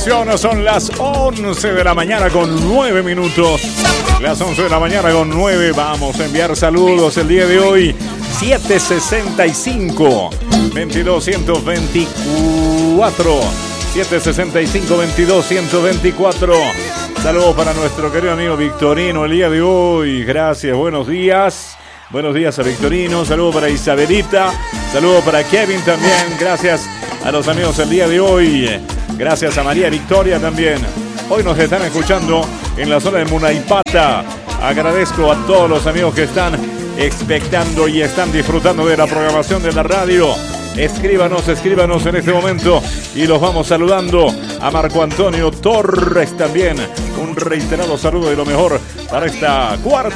atención, son las 11 de la mañana con 9 minutos. Las 11 de la mañana con 9. Vamos a enviar saludos el día de hoy. 765 22 124. 765 22 124. Saludos para nuestro querido amigo Victorino el día de hoy. Gracias, buenos días. Buenos días a Victorino. Saludos para Isabelita. Saludos para Kevin también. Gracias a los amigos el día de hoy. Gracias a María Victoria también. Hoy nos están escuchando en la zona de Munaipata. Agradezco a todos los amigos que están expectando y están disfrutando de la programación de la radio. Escríbanos en este momento y los vamos saludando. A Marco Antonio Torres también. Un reiterado saludo de lo mejor para esta cuarta